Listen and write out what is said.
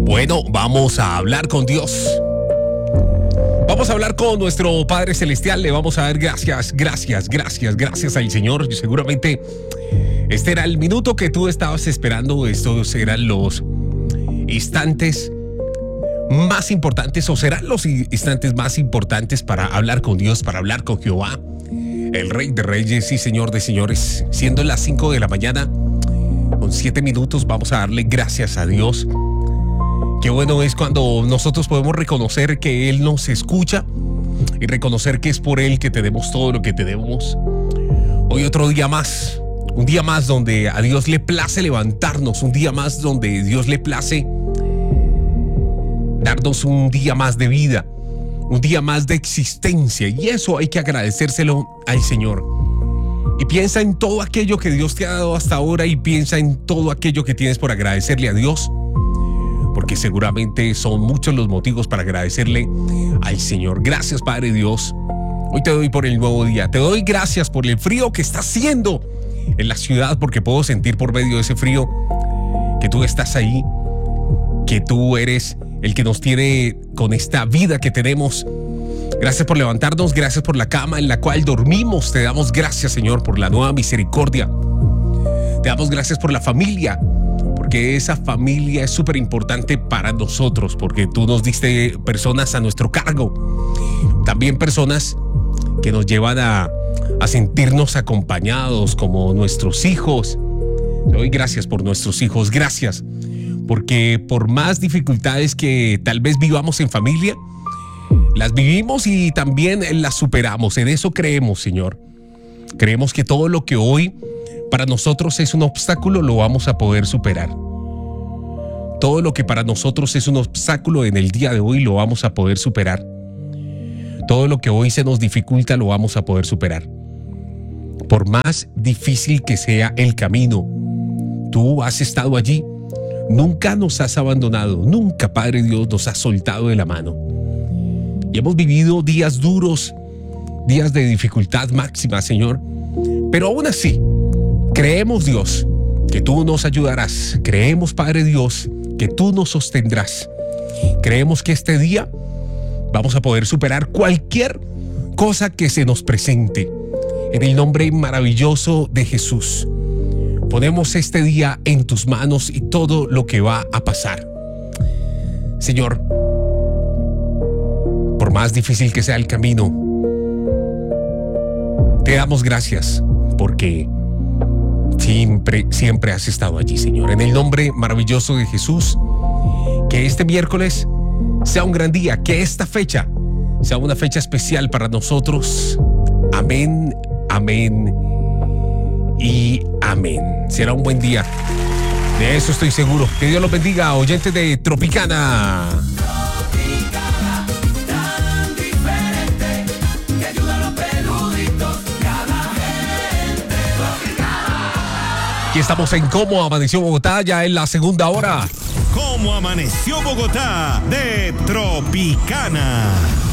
Bueno, vamos a hablar con Dios. Vamos a hablar con nuestro Padre Celestial. Le vamos a dar gracias al Señor. Seguramente este era el minuto que tú estabas esperando. Estos eran los instantes más importantes, o serán los instantes más importantes para hablar con Dios, para hablar con Jehová, el Rey de Reyes y Señor de Señores. Siendo las 5 de la mañana, con 7 minutos, vamos a darle gracias a Dios. Qué bueno es cuando nosotros podemos reconocer que Él nos escucha y reconocer que es por Él que tenemos todo lo que tenemos. Hoy otro día más, un día más donde a Dios le place levantarnos, un día más donde Dios le place darnos un día más de vida, un día más de existencia, y eso hay que agradecérselo al Señor. Y piensa en todo aquello que Dios te ha dado hasta ahora, y piensa en todo aquello que tienes por agradecerle a Dios, porque seguramente son muchos los motivos para agradecerle al Señor. Gracias, Padre Dios. Hoy te doy por el nuevo día. Te doy gracias por el frío que está haciendo en la ciudad, porque puedo sentir por medio de ese frío que tú estás ahí, que tú eres el que nos tiene con esta vida que tenemos. Gracias por levantarnos, gracias por la cama en la cual dormimos. Te damos gracias, Señor, por la nueva misericordia. Te damos gracias por la familia, porque esa familia es súper importante para nosotros, porque tú nos diste personas a nuestro cargo, también personas que nos llevan a sentirnos acompañados, como nuestros hijos. Te doy gracias por nuestros hijos, gracias, porque por más dificultades que tal vez vivamos en familia, las vivimos y también las superamos. En eso creemos, Señor. Creemos que todo lo que hoy para nosotros es un obstáculo, lo vamos a poder superar. Todo lo que para nosotros es un obstáculo en el día de hoy, lo vamos a poder superar. Todo lo que hoy se nos dificulta, lo vamos a poder superar. Por más difícil que sea el camino, tú has estado allí. Nunca nos has abandonado, nunca, Padre Dios, nos has soltado de la mano. Y hemos vivido días duros, días de dificultad máxima, Señor. Pero aún así, creemos, Dios, que tú nos ayudarás. Creemos, Padre Dios, que tú nos sostendrás. Creemos que este día vamos a poder superar cualquier cosa que se nos presente. En el nombre maravilloso de Jesús, ponemos este día en tus manos y todo lo que va a pasar. Señor, por más difícil que sea el camino, te damos gracias porque siempre has estado allí, Señor. En el nombre maravilloso de Jesús, que este miércoles sea un gran día, que esta fecha sea una fecha especial para nosotros. Amén, amén y amén. Será un buen día, de eso estoy seguro. Que Dios los bendiga, oyentes de Tropicana. Aquí estamos en Cómo Amaneció Bogotá, ya en la segunda hora. Cómo Amaneció Bogotá de Tropicana.